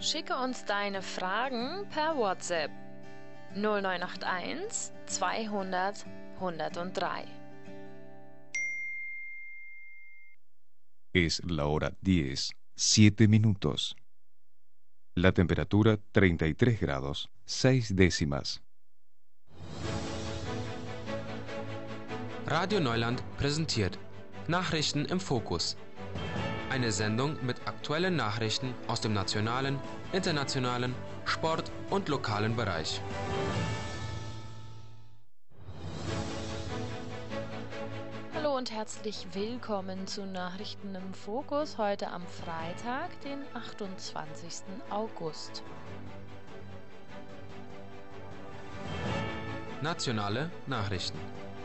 Schicke uns deine Fragen per WhatsApp 0981 200 103. Es la hora 10, 7 minutos. La temperatura 33 grados, 6 décimas. Radio Neuland präsentiert Nachrichten im Fokus. Eine Sendung mit aktuellen Nachrichten aus dem nationalen, internationalen, Sport- und lokalen Bereich. Hallo und herzlich willkommen zu Nachrichten im Fokus heute am Freitag, den 28. August. Nationale Nachrichten.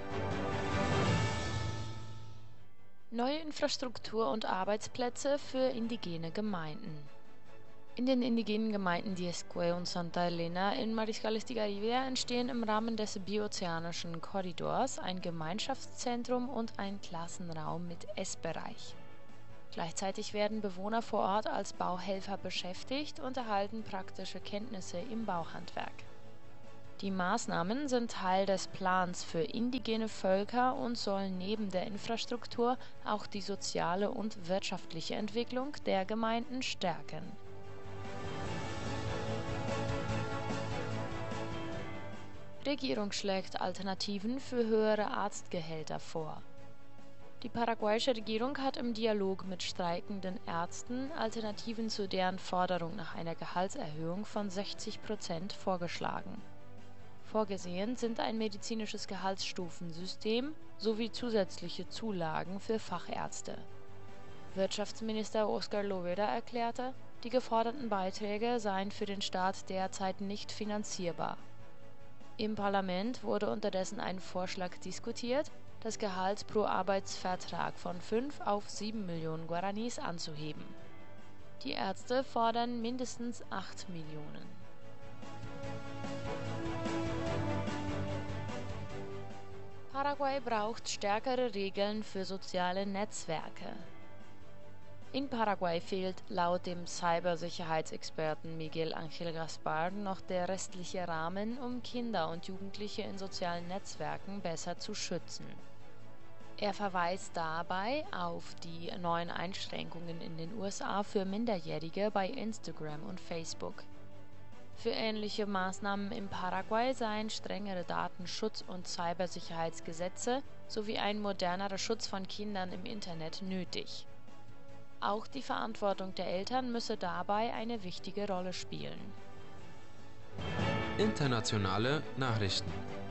Neue Infrastruktur und Arbeitsplätze für indigene Gemeinden. In den indigenen Gemeinden Diezcue und Santa Elena in Mariscales de Garivia entstehen im Rahmen des biozeanischen Korridors ein Gemeinschaftszentrum und ein Klassenraum mit Essbereich. Gleichzeitig werden Bewohner vor Ort als Bauhelfer beschäftigt und erhalten praktische Kenntnisse im Bauhandwerk. Die Maßnahmen sind Teil des Plans für indigene Völker und sollen neben der Infrastruktur auch die soziale und wirtschaftliche Entwicklung der Gemeinden stärken. Regierung schlägt Alternativen für höhere Arztgehälter vor. Die paraguayische Regierung hat im Dialog mit streikenden Ärzten Alternativen zu deren Forderung nach einer Gehaltserhöhung von 60% vorgeschlagen. Vorgesehen sind ein medizinisches Gehaltsstufensystem sowie zusätzliche Zulagen für Fachärzte. Wirtschaftsminister Oscar Lovera erklärte, die geforderten Beiträge seien für den Staat derzeit nicht finanzierbar. Im Parlament wurde unterdessen ein Vorschlag diskutiert, das Gehalt pro Arbeitsvertrag von 5 auf 7 Millionen Guaranis anzuheben. Die Ärzte fordern mindestens 8 Millionen. Paraguay braucht stärkere Regeln für soziale Netzwerke. In Paraguay fehlt laut dem Cybersicherheitsexperten Miguel Ángel Gaspar noch der restliche Rahmen, um Kinder und Jugendliche in sozialen Netzwerken besser zu schützen. Er verweist dabei auf die neuen Einschränkungen in den USA für Minderjährige bei Instagram und Facebook. Für ähnliche Maßnahmen in Paraguay seien strengere Datenschutz- und Cybersicherheitsgesetze sowie ein modernerer Schutz von Kindern im Internet nötig. Auch die Verantwortung der Eltern müsse dabei eine wichtige Rolle spielen. Internationale Nachrichten.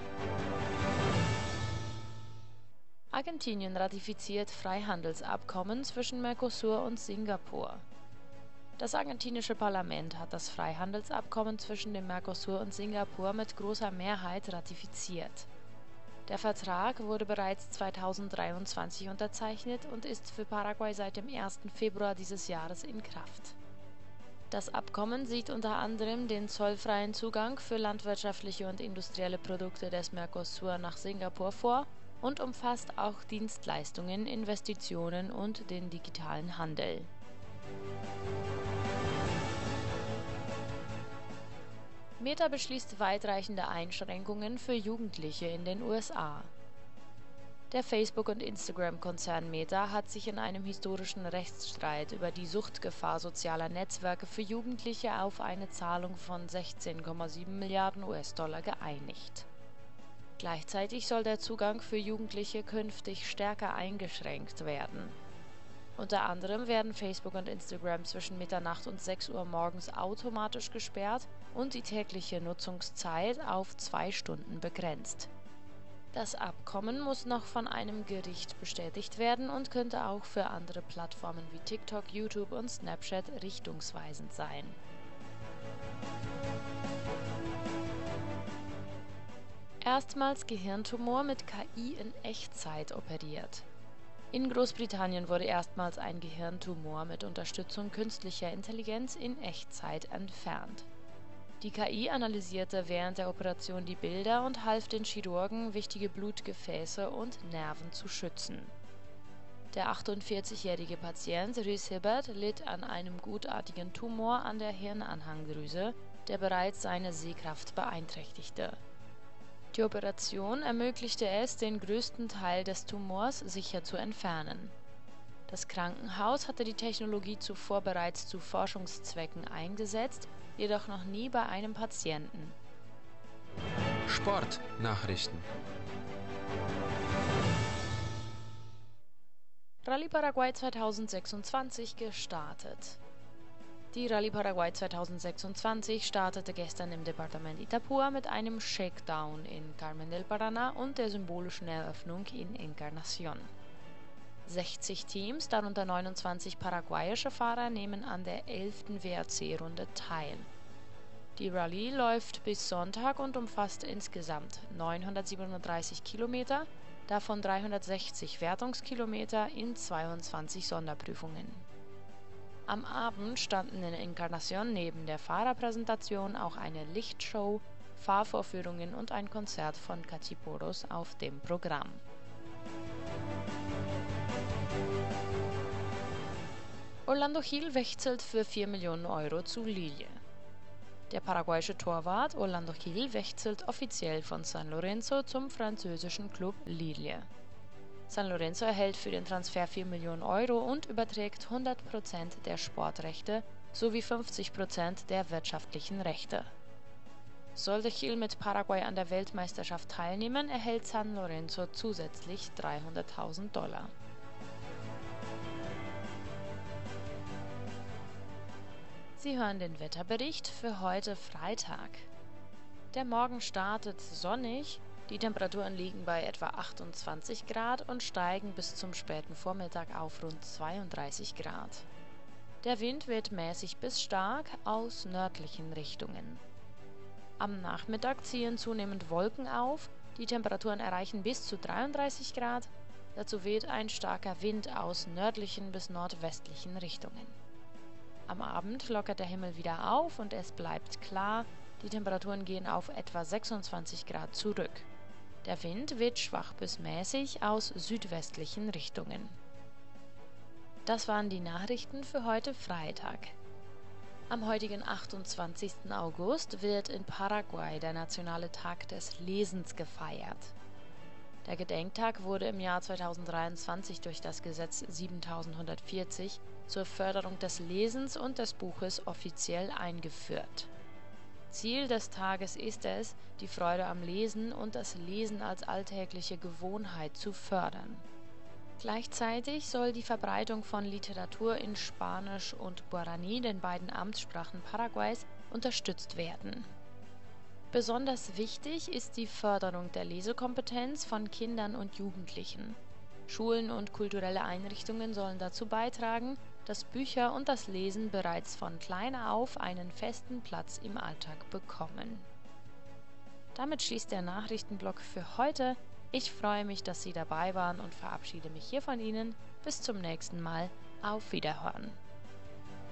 Argentinien ratifiziert Freihandelsabkommen zwischen Mercosur und Singapur. Das argentinische Parlament hat das Freihandelsabkommen zwischen dem Mercosur und Singapur mit großer Mehrheit ratifiziert. Der Vertrag wurde bereits 2023 unterzeichnet und ist für Paraguay seit dem 1. Februar dieses Jahres in Kraft. Das Abkommen sieht unter anderem den zollfreien Zugang für landwirtschaftliche und industrielle Produkte des Mercosur nach Singapur vor und umfasst auch Dienstleistungen, Investitionen und den digitalen Handel. Meta beschließt weitreichende Einschränkungen für Jugendliche in den USA. Der Facebook- und Instagram-Konzern Meta hat sich in einem historischen Rechtsstreit über die Suchtgefahr sozialer Netzwerke für Jugendliche auf eine Zahlung von 16,7 Milliarden US-Dollar geeinigt. Gleichzeitig soll der Zugang für Jugendliche künftig stärker eingeschränkt werden. Unter anderem werden Facebook und Instagram zwischen Mitternacht und 6 Uhr morgens automatisch gesperrt und die tägliche Nutzungszeit auf 2 Stunden begrenzt. Das Abkommen muss noch von einem Gericht bestätigt werden und könnte auch für andere Plattformen wie TikTok, YouTube und Snapchat richtungsweisend sein. Erstmals Gehirntumor mit KI in Echtzeit operiert. In Großbritannien wurde erstmals ein Gehirntumor mit Unterstützung künstlicher Intelligenz in Echtzeit entfernt. Die KI analysierte während der Operation die Bilder und half den Chirurgen, wichtige Blutgefäße und Nerven zu schützen. Der 48-jährige Patient Rhys Hibbert litt an einem gutartigen Tumor an der Hirnanhangdrüse, der bereits seine Sehkraft beeinträchtigte. Die Operation ermöglichte es, den größten Teil des Tumors sicher zu entfernen. Das Krankenhaus hatte die Technologie zuvor bereits zu Forschungszwecken eingesetzt, jedoch noch nie bei einem Patienten. Sportnachrichten. Rallye Paraguay 2026 gestartet. Die Rallye Paraguay 2026 startete gestern im Departement Itapúa mit einem Shakedown in Carmen del Paraná und der symbolischen Eröffnung in Encarnación. 60 Teams, darunter 29 paraguayische Fahrer, nehmen an der 11. WRC-Runde teil. Die Rallye läuft bis Sonntag und umfasst insgesamt 937 Kilometer, davon 360 Wertungskilometer in 22 Sonderprüfungen. Am Abend standen in Encarnación neben der Fahrerpräsentation auch eine Lichtshow, Fahrvorführungen und ein Konzert von Cachiporros auf dem Programm. Orlando Gil wechselt für 4 Millionen Euro zu Lille. Der paraguayische Torwart Orlando Gil wechselt offiziell von San Lorenzo zum französischen Club Lille. San Lorenzo erhält für den Transfer 4 Millionen Euro und überträgt 100% der Sportrechte sowie 50% der wirtschaftlichen Rechte. Sollte Gil mit Paraguay an der Weltmeisterschaft teilnehmen, erhält San Lorenzo zusätzlich $300.000. Sie hören den Wetterbericht für heute Freitag. Der Morgen startet sonnig, die Temperaturen liegen bei etwa 28 Grad und steigen bis zum späten Vormittag auf rund 32 Grad. Der Wind wird mäßig bis stark aus nördlichen Richtungen. Am Nachmittag ziehen zunehmend Wolken auf, die Temperaturen erreichen bis zu 33 Grad, dazu weht ein starker Wind aus nördlichen bis nordwestlichen Richtungen. Am Abend lockert der Himmel wieder auf und es bleibt klar, die Temperaturen gehen auf etwa 26 Grad zurück. Der Wind weht schwach bis mäßig aus südwestlichen Richtungen. Das waren die Nachrichten für heute Freitag. Am heutigen 28. August wird in Paraguay der Nationale Tag des Lesens gefeiert. Der Gedenktag wurde im Jahr 2023 durch das Gesetz 7140 zur Förderung des Lesens und des Buches offiziell eingeführt. Ziel des Tages ist es, die Freude am Lesen und das Lesen als alltägliche Gewohnheit zu fördern. Gleichzeitig soll die Verbreitung von Literatur in Spanisch und Guarani, den beiden Amtssprachen Paraguays, unterstützt werden. Besonders wichtig ist die Förderung der Lesekompetenz von Kindern und Jugendlichen. Schulen und kulturelle Einrichtungen sollen dazu beitragen, dass Bücher und das Lesen bereits von klein auf einen festen Platz im Alltag bekommen. Damit schließt der Nachrichtenblock für heute. Ich freue mich, dass Sie dabei waren und verabschiede mich hier von Ihnen. Bis zum nächsten Mal. Auf Wiederhören.